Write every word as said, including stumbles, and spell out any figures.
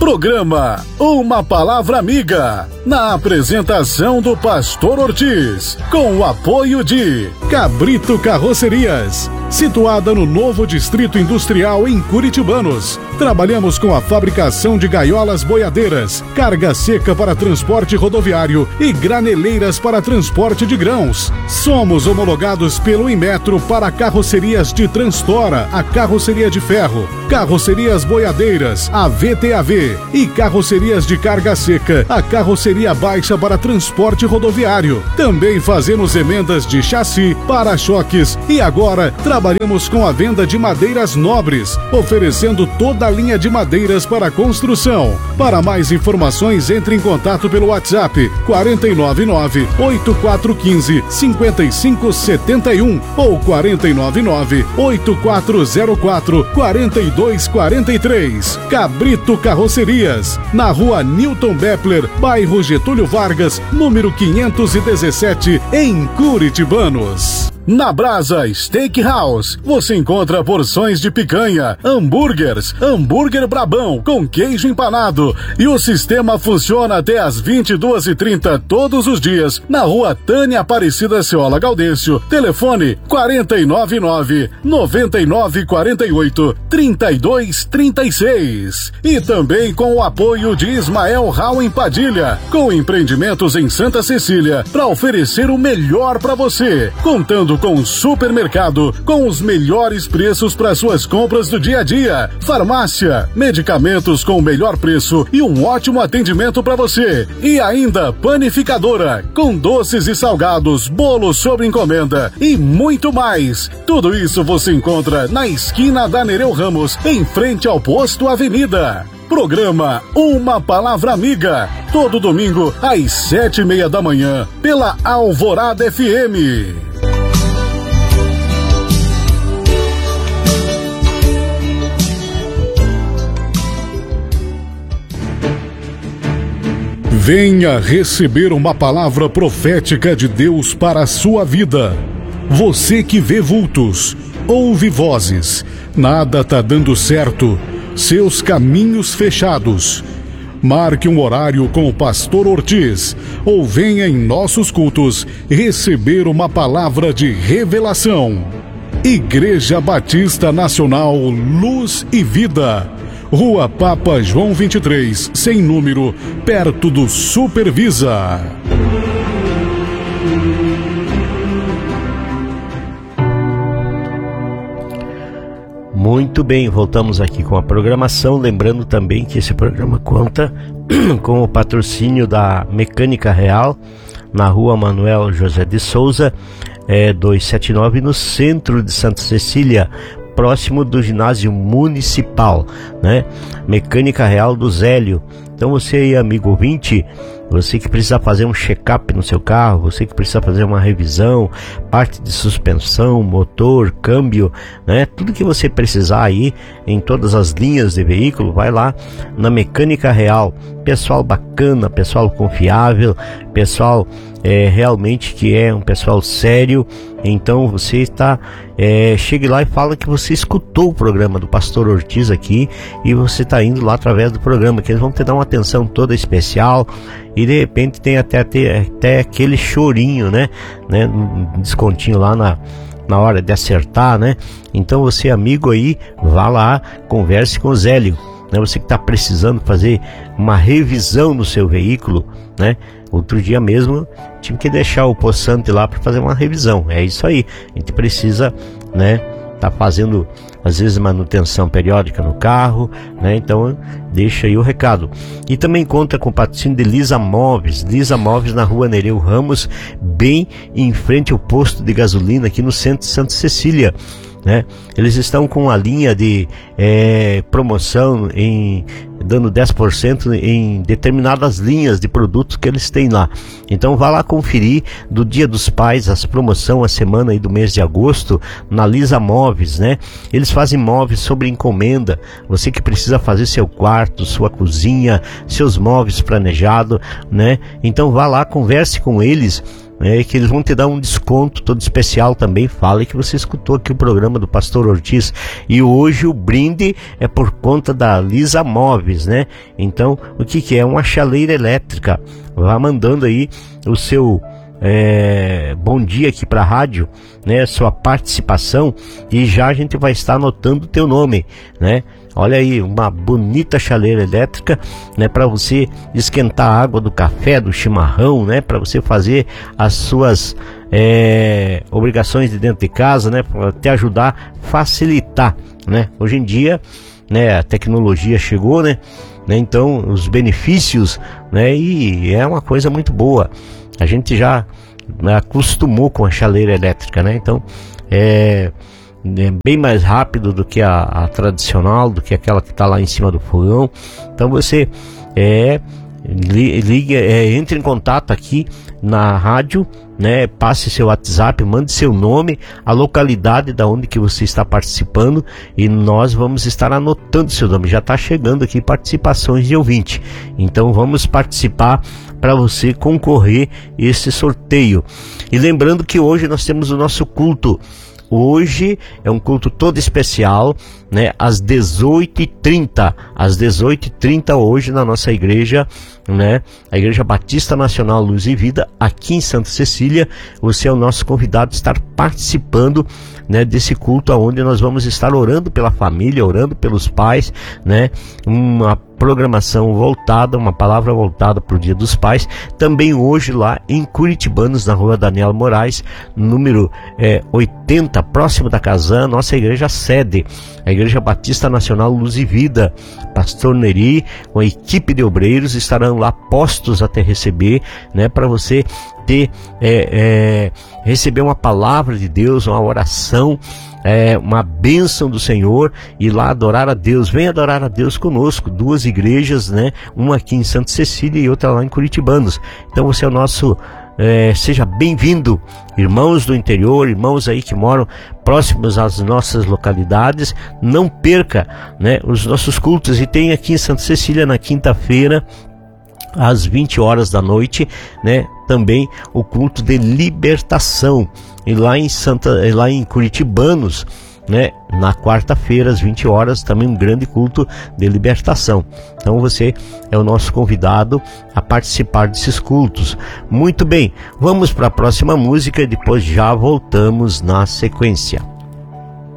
Programa Uma Palavra Amiga, na apresentação do Pastor Ortiz, com o apoio de Cabrito Carrocerias, situada no novo Distrito Industrial em Curitibanos. Trabalhamos com a fabricação de gaiolas boiadeiras, carga seca para transporte rodoviário e graneleiras para transporte de grãos. Somos homologados pelo Inmetro para carrocerias de Transtora, a Carroceria de Ferro, carrocerias boiadeiras, a V T A V, e carrocerias de carga seca, a Carroceria Baixa para transporte rodoviário. Também fazemos emendas de chassi, para-choques e agora trabalhamos com a venda de madeiras nobres, oferecendo toda a linha de madeiras para construção. Para mais informações, entre em contato pelo WhatsApp quatro nove nove, oito quatro um cinco, cinco cinco sete um ou quatro nove nove, oito quatro zero quatro, quatro dois quatro três. Cabrito Carrocerias, na rua Newton Bepler, bairro Getúlio Vargas, número quinhentos e dezessete, em Curitibanos. Na Brasa Steakhouse, você encontra porções de picanha, hambúrgueres, hambúrguer brabão com queijo empanado, e o sistema funciona até às vinte e duas e trinta todos os dias, na rua Tânia Aparecida Ceola Gaudêncio. Telefone quatro nove nove, nove nove quatro oito, três dois três seis. E também com o apoio de Ismael Rau em Padilha, com empreendimentos em Santa Cecília, para oferecer o melhor para você, contando com supermercado, com os melhores preços para suas compras do dia a dia, farmácia, medicamentos com o melhor preço e um ótimo atendimento para você. E ainda panificadora, com doces e salgados, bolos sob encomenda e muito mais. Tudo isso você encontra na esquina da Nereu Ramos, em frente ao Posto Avenida. Programa Uma Palavra Amiga, todo domingo às sete e meia da manhã, pela Alvorada F M. Venha receber uma palavra profética de Deus para a sua vida. Você que vê vultos, ouve vozes, nada tá dando certo, seus caminhos fechados. Marque um horário com o Pastor Ortiz ou venha em nossos cultos receber uma palavra de revelação. Igreja Batista Nacional Luz e Vida, Rua Papa João vinte e três, sem número, perto do Supervisa. Muito bem, voltamos aqui com a programação, lembrando também que esse programa conta com o patrocínio da Mecânica Real, na Rua Manuel José de Souza, é, duzentos e setenta e nove, no centro de Santa Cecília, próximo do ginásio municipal, né? Mecânica Real do Zélio. Então você aí, amigo ouvinte, você que precisa fazer um check-up no seu carro, você que precisa fazer uma revisão, parte de suspensão, motor, câmbio, né? Tudo que você precisar aí em todas as linhas de veículo, vai lá na Mecânica Real. Pessoal bacana, pessoal confiável, pessoal é, realmente que é um pessoal sério. Então você está, é, chegue lá e fala que você escutou o programa do Pastor Ortiz aqui e você está indo lá através do programa, que eles vão te dar uma atenção toda especial. E de repente tem até, até, até aquele chorinho, né? né? Um descontinho lá na, na hora de acertar, né? Então você, amigo aí, vá lá, converse com o Zélio, né? Você que está precisando fazer uma revisão no seu veículo, né? Outro dia mesmo tive que deixar o poçante lá para fazer uma revisão. É isso aí, a gente precisa, né? Tá fazendo às vezes manutenção periódica no carro, né? Então deixa aí o recado. E também conta com o patrocínio de Lisa Móveis. Lisa Móveis na Rua Nereu Ramos, bem em frente ao posto de gasolina aqui no centro de Santa Cecília, né? Eles estão com a linha de é, promoção em dando dez por cento em determinadas linhas de produtos que eles têm lá. Então vá lá conferir do Dia dos Pais, as promoções, a semana aí do mês de agosto, na Lisa Móveis, né? Eles fazem móveis sobre encomenda. Você que precisa fazer seu quarto, sua cozinha, seus móveis planejados, né? Então vá lá, converse com eles, é que eles vão te dar um desconto todo especial também. Fale que você escutou aqui o programa do Pastor Ortiz. E hoje o brinde é por conta da Lisa Móveis, né? Então, o que que é? Uma chaleira elétrica. Vá mandando aí o seu é, bom dia aqui para a rádio, né? Sua participação, e já a gente vai estar anotando o teu nome, né? Olha aí, uma bonita chaleira elétrica, né, para você esquentar a água do café, do chimarrão, né, para você fazer as suas é, obrigações de dentro de casa, né, para te ajudar, facilitar, né? Hoje em dia, né, a tecnologia chegou, né, né, então os benefícios, né, e é uma coisa muito boa. A gente já, né, acostumou com a chaleira elétrica, né? Então é É bem mais rápido do que a, a tradicional, do que aquela que está lá em cima do fogão. Então você é, liga, é, entre em contato aqui na rádio, né? Passe seu WhatsApp, mande seu nome, a localidade da onde que você está participando, e nós vamos estar anotando seu nome. Já está chegando aqui participações de ouvinte, então vamos participar para você concorrer a esse sorteio. E lembrando que hoje nós temos o nosso culto. Hoje é um culto todo especial, né? Às dezoito e trinta, às dezoito e trinta hoje na nossa igreja, né? A Igreja Batista Nacional Luz e Vida, aqui em Santa Cecília. Você é o nosso convidado a estar participando, né, desse culto, onde nós vamos estar orando pela família, orando pelos pais, né? Uma programação voltada, uma palavra voltada para o Dia dos Pais. Também hoje lá em Curitibanos, na rua Daniel Moraes, número é, oitenta, próximo da Casan, nossa igreja sede, a Igreja Batista Nacional Luz e Vida. Pastor Neri, com a equipe de obreiros, estarão lá postos até receber, né, para você ter, é, é, receber uma palavra de Deus, uma oração, é, uma bênção do Senhor, e lá adorar a Deus. Vem adorar a Deus conosco. Duas igrejas, né? Uma aqui em Santa Cecília e outra lá em Curitibanos. Então você é o nosso, é, seja bem-vindo, irmãos do interior, irmãos aí que moram próximos às nossas localidades. Não perca, né, os nossos cultos. E tem aqui em Santa Cecília na quinta-feira, às vinte horas da noite, né, também o culto de libertação. E lá em Santa, lá em Curitibanos, né, na quarta-feira às vinte horas, também um grande culto de libertação. Então você é o nosso convidado a participar desses cultos. Muito bem, vamos para a próxima música e depois já voltamos na sequência.